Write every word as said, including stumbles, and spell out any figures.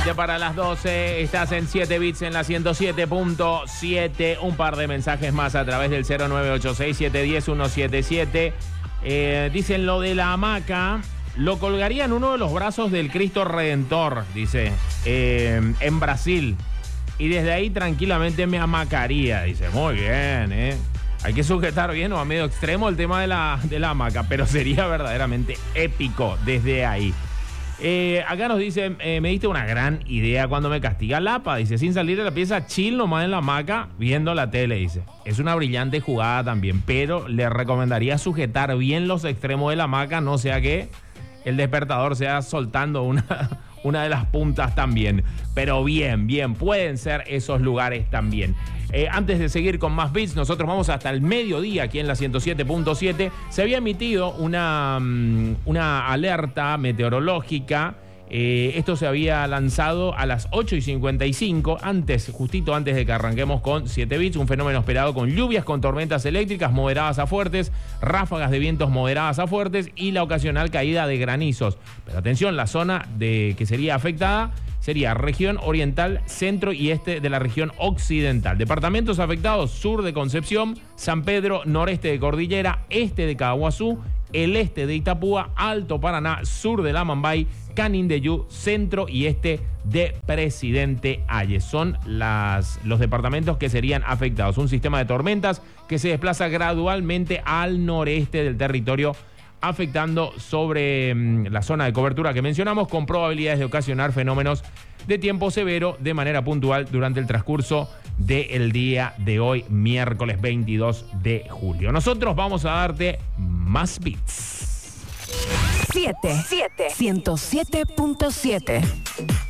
veinte para las doce. Estás en siete bits en la ciento siete punto siete. Un par de mensajes más a través del cero nueve ocho seis, siete uno cero, uno siete siete. Eh, dicen lo de la hamaca. Lo colgaría en uno de los brazos del Cristo Redentor, dice, eh, en Brasil. Y desde ahí tranquilamente me hamacaría. Dice, muy bien, ¿eh? Hay que sujetar bien o a medio extremo el tema de la, de la hamaca, pero sería verdaderamente épico desde ahí. Eh, acá nos dice, eh, me diste una gran idea cuando me castiga Lapa. Dice, sin salir de la pieza, chill nomás en la hamaca viendo la tele, dice. Es una brillante jugada también, pero le recomendaría sujetar bien los extremos de la hamaca, no sea que el despertador sea soltando una, una de las puntas también. Pero bien, bien, pueden ser esos lugares también. Eh, antes de seguir con más bits, nosotros vamos hasta el mediodía aquí en la ciento siete punto siete. Se había emitido una, una alerta meteorológica. Eh, esto se había lanzado a las ocho y cincuenta y cinco, antes, justito antes de que arranquemos con siete bits, un fenómeno esperado con lluvias, con tormentas eléctricas moderadas a fuertes, ráfagas de vientos moderadas a fuertes y la ocasional caída de granizos. Pero atención, la zona de que sería afectada sería región oriental, centro y este de la región occidental. Departamentos afectados: sur de Concepción, San Pedro, noreste de Cordillera, este de Caguazú, el este de Itapúa, Alto Paraná, sur de Lamambay, Canindeyú, centro y este de Presidente Hayes. Son las, los departamentos que serían afectados. Un sistema de tormentas que se desplaza gradualmente al noreste del territorio, afectando sobre mmm, la zona de cobertura que mencionamos, con probabilidades de ocasionar fenómenos de tiempo severo de manera puntual durante el transcurso del día de hoy, miércoles veintidós de julio. Nosotros vamos a darte más bits. siete, siete, ciento siete punto siete.